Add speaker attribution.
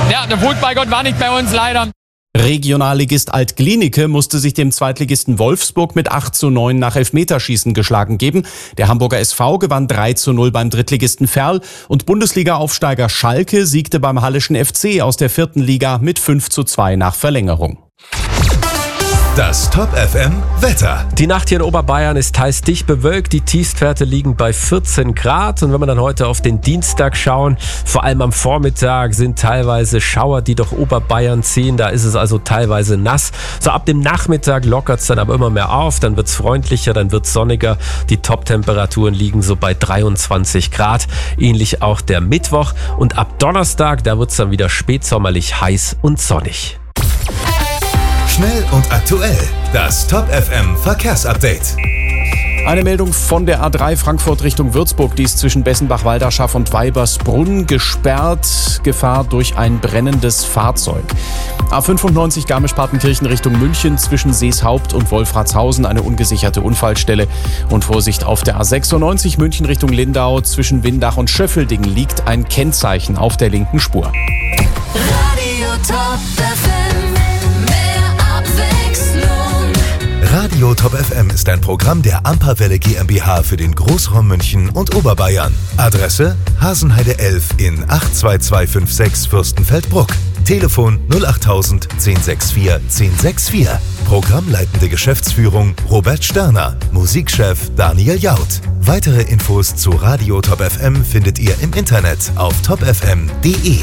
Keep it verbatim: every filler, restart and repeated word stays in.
Speaker 1: Ja, der Fußballgott war nicht bei uns, leider.
Speaker 2: Regionalligist Alt-Glienicke musste sich dem Zweitligisten Wolfsburg mit acht zu neun nach Elfmeterschießen geschlagen geben. Der Hamburger S V gewann drei zu null beim Drittligisten Verl und Bundesliga-Aufsteiger Schalke siegte beim Halleschen F C aus der vierten Liga mit fünf zu zwei nach Verlängerung.
Speaker 3: Das Top F M Wetter.
Speaker 4: Die Nacht hier in Oberbayern ist teils dicht bewölkt. Die Tiefstwerte liegen bei vierzehn Grad. Und wenn wir dann heute auf den Dienstag schauen, vor allem am Vormittag sind teilweise Schauer, die durch Oberbayern ziehen. Da ist es also teilweise nass. So ab dem Nachmittag lockert es dann aber immer mehr auf. Dann wird es freundlicher, dann wird es sonniger. Die Top-Temperaturen liegen so bei dreiundzwanzig Grad. Ähnlich auch der Mittwoch. Und ab Donnerstag, da wird es dann wieder spätsommerlich heiß und sonnig.
Speaker 3: Schnell und aktuell. Das Top F M Verkehrsupdate.
Speaker 2: Eine Meldung von der A drei Frankfurt Richtung Würzburg. Die ist zwischen Bessenbach-Walderschaff und Weibersbrunn gesperrt. Gefahr durch ein brennendes Fahrzeug. A fünfundneunzig Garmisch-Partenkirchen Richtung München zwischen Seeshaupt und Wolfratshausen eine ungesicherte Unfallstelle. Und Vorsicht auf der A sechsundneunzig München Richtung Lindau zwischen Windach und Schöffelding liegt ein Kennzeichen auf der linken Spur.
Speaker 5: Radio Top F M.
Speaker 3: Radio Top F M ist ein Programm der Amperwelle GmbH für den Großraum München und Oberbayern. Adresse Hasenheide elf in acht zwei zwei fünf sechs Fürstenfeldbruck. Telefon null acht null null eins sechs vier eins sechs vier. Programmleitende Geschäftsführung Robert Sterner. Musikchef Daniel Jaud. Weitere Infos zu Radio Top F M findet ihr im Internet auf top f m punkt d e.